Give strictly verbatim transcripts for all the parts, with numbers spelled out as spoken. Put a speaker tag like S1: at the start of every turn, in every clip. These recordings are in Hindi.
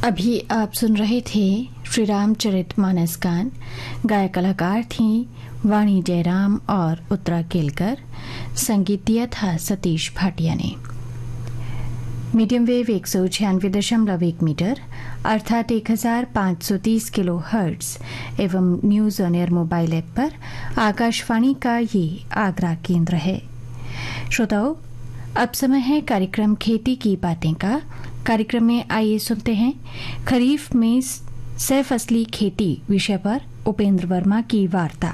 S1: अभी आप सुन रहे थे श्री रामचरितमानस गान। गायक कलाकार थी वाणी जयराम और उत्तरा केलकर। संगीत दिया था सतीश भाटिया ने। मीडियम वेव एक सौ छियानवे दशमलव एक मीटर अर्थात एक हजार पाँच सौ तीस किलो हर्ट्ज एवं news on air mobile app पर आकाशवाणी का ये आगरा केंद्र है। श्रोताओ, अब समय है कार्यक्रम खेती की बातें का। कार्यक्रम में आइए सुनते हैं खरीफ में सह फसली खेती विषय पर उपेंद्र वर्मा की वार्ता।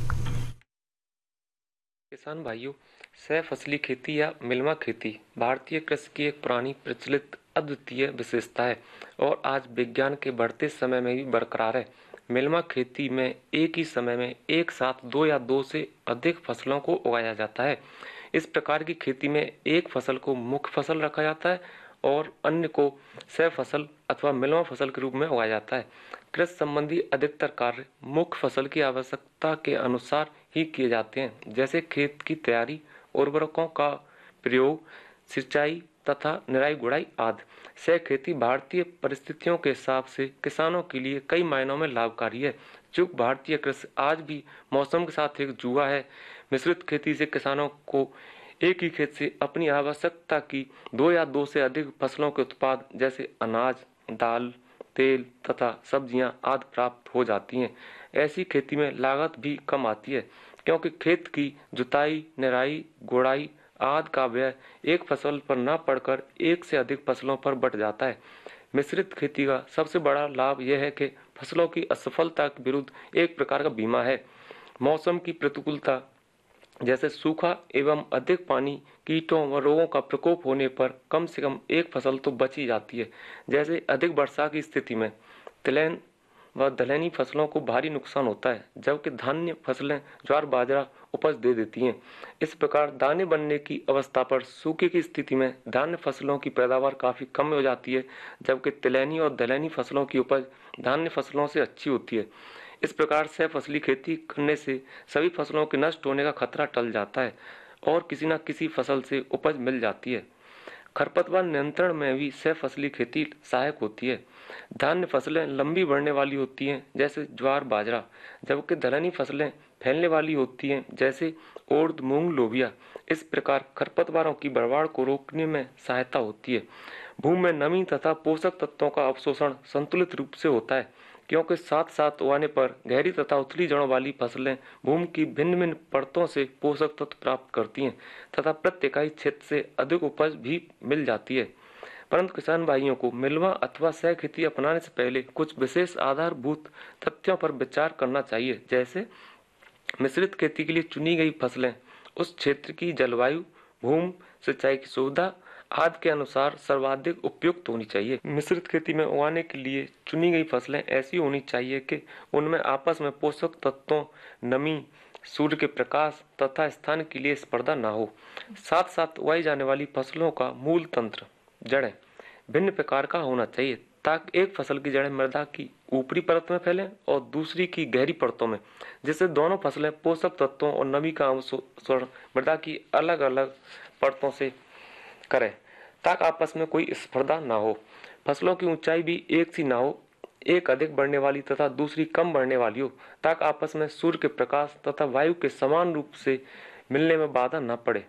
S2: किसान भाइयों, सह फसली खेती या मिलमा खेती भारतीय कृषि की एक पुरानी प्रचलित अद्वितीय विशेषता है और आज विज्ञान के बढ़ते समय में भी बरकरार है। मिलमा खेती में एक ही समय में एक साथ दो या दो से अधिक फसलों को उगाया जाता है। इस प्रकार की खेती में एक फसल को मुख्य फसल रखा जाता है और अन्य को सह फसल अथवा मिलमा फसल के रूप में उगाया जाता है। कृषि संबंधी अधिकतर कार्य मुख्य फसल की आवश्यकता के अनुसार ही किए जाते हैं, जैसे खेत की तैयारी, उर्वरकों का प्रयोग, सिंचाई तथा निराई गुड़ाई आदि। सह खेती भारतीय परिस्थितियों के हिसाब से किसानों के लिए कई मायनों में लाभकारी है। चूंकि भारतीय कृषि आज भी मौसम के साथ एक जुआ है, मिश्रित खेती से किसानों को एक ही खेत से अपनी आवश्यकता की दो या दो से अधिक फसलों के उत्पाद जैसे अनाज, दाल, तेल तथा सब्जियां आदि प्राप्त हो जाती हैं। ऐसी खेती में लागत भी कम आती है, क्योंकि खेत की जुताई, निराई, गुड़ाई आदि का व्यय एक फसल पर न पड़कर एक से अधिक फसलों पर बट जाता है। मिश्रित खेती का सबसे बड़ा लाभ यह है कि फसलों की असफलता के विरुद्ध एक प्रकार का बीमा है। मौसम की प्रतिकूलता जैसे सूखा एवं अधिक पानी, कीटों व रोगों का प्रकोप होने पर कम से कम एक फसल तो बची जाती है। जैसे अधिक वर्षा की स्थिति में तिलहन व दलहनी फसलों को भारी नुकसान होता है, जबकि धान्य फसलें ज्वार बाजरा उपज दे देती हैं। इस प्रकार दाने बनने की अवस्था पर सूखे की स्थिति में धान्य फसलों की पैदावार काफी कम हो जाती है, जबकि तिलहनी और दलहनी फसलों की उपज धान्य फसलों से अच्छी होती है। इस प्रकार से फसली खेती करने से सभी फसलों के नष्ट होने का खतरा टल जाता है और किसी न किसी फसल से उपज मिल जाती है। खरपतवार नियंत्रण में भी सह फसली खेती सहायक होती है। धान्य फसलें लंबी बढ़ने वाली होती हैं, जैसे ज्वार बाजरा, जबकि दलहनी फसलें फैलने वाली होती हैं, जैसे उड़द, मूंग, लोबिया। इस प्रकार खरपतवारों की बढ़वाड़ को रोकने में सहायता होती है। भूमि में नमी तथा पोषक तत्वों का अवशोषण संतुलित रूप से होता है, क्योंकि साथ साथ उगाने पर गहरी तथा उथली जड़ों वाली फसलें भूमि की भिन्न भिन्न परतों से पोषक तत्व प्राप्त करती हैं तथा प्रत्येक क्षेत्र से अधिक उपज भी मिल जाती है। परंतु किसान भाइयों को मिलवा अथवा सह खेती अपनाने से पहले कुछ विशेष आधारभूत तथ्यों पर विचार करना चाहिए। जैसे मिश्रित खेती के लिए चुनी गई फसलें उस क्षेत्र की जलवायु, भूमि, सिंचाई की सुविधा आदि के अनुसार सर्वाधिक उपयुक्त होनी चाहिए। मिश्रित खेती में उगाने के लिए चुनी गई फसलें ऐसी होनी चाहिए कि उनमें आपस में पोषक तत्वों, नमी, सूर्य के प्रकाश तथा स्थान के लिए स्पर्धा न हो। साथ साथ उगाई जाने वाली फसलों का मूल तंत्र, जड़ें भिन्न प्रकार का होना चाहिए, ताकि एक फसल की जड़ें मृदा की ऊपरी परत में फैलें और दूसरी की गहरी परतों में, जिससे दोनों फसलें पोषक तत्वों और नमी का अवशोषण मृदा की अलग अलग परतों से करें, ताकि आपस में कोई स्पर्धा ना हो। फसलों की ऊंचाई भी एक सी ना हो, एक अधिक बढ़ने वाली तथा दूसरी कम बढ़ने वाली हो, ताकि आपस में सूर्य के प्रकाश तथा वायु के समान रूप से मिलने में बाधा न पड़े।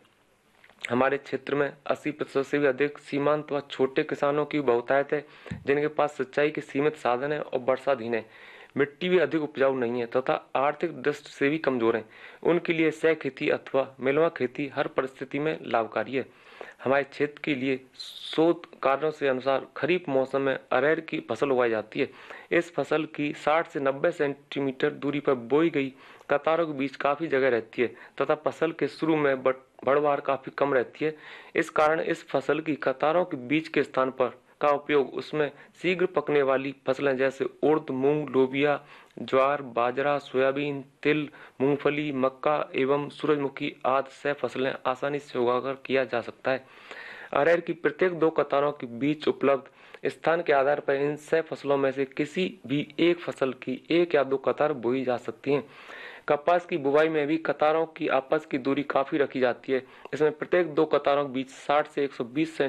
S2: हमारे क्षेत्र में अस्सी प्रतिशत से भी अधिक सीमांत व छोटे किसानों की बहुतायत है, जिनके पास सिंचाई के सीमित साधन है और वर्षाधीन है। मिट्टी भी अधिक उपजाऊ नहीं है तथा आर्थिक दृष्टि से भी कमजोर है। उनके लिए सह खेती अथवा मिलवा खेती हर परिस्थिति में लाभकारी है। हमारे क्षेत्र के लिए शोध कार्यों से अनुसार खरीफ मौसम में अरहर की फसल उगाई जाती है। इस फसल की साठ से नब्बे सेंटीमीटर दूरी पर बोई गई कतारों के बीच काफी जगह रहती है तथा फसल के शुरू में बढ़वार काफी कम रहती है। इस कारण इस फसल की कतारों के बीच के स्थान पर का उपयोग उसमें शीघ्र पकने वाली फसलें जैसे उड़द, मूंग, लोबिया, ज्वार, बाजरा, सोयाबीन, तिल, मूंगफली, मक्का एवं सूरजमुखी आदि सह फसलें आसानी से उगाकर किया जा सकता है। अरहर की प्रत्येक दो कतारों के बीच उपलब्ध स्थान के आधार पर इन सह फसलों में से किसी भी एक फसल की एक या दो कतार बोई जा सकती हैं। कपास की बुवाई में भी कतारों की आपस की दूरी काफी रखी जाती है। इसमें प्रत्येक दो कतारों के बीच साठ से एक सौ बीस